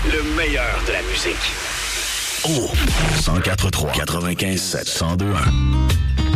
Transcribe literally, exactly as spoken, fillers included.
le meilleur de la musique. Oh, cent quatre trois, quatre-vingt-quinze sept, cent deux un.